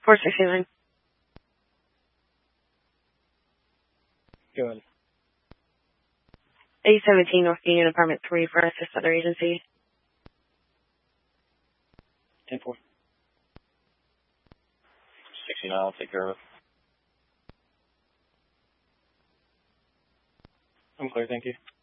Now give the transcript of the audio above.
469. Go ahead. 817 North Union, Apartment 3 for assist other agency. 10-4. 69, I'll take care of it. I'm clear, thank you.